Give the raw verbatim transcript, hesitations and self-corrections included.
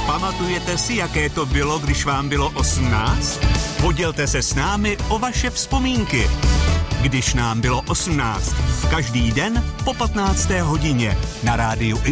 Pamatujete si, jaké to bylo, když vám bylo osmnáct? Podělte se s námi o vaše vzpomínky. Když nám bylo osmnáct. Každý den po patnácté hodině na rádiu